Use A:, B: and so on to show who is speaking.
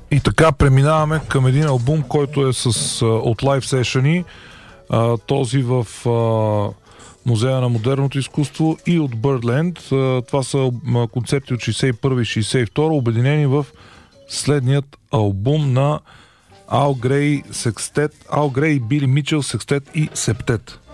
A: И така преминаваме към един албум, който е от лайв сешъни. Този в Музея на модерното изкуство и от Birdland. Това са концерти от 61 и 62, обединени в следният албум на Ал Грей и Били Мичел Секстет и Септет.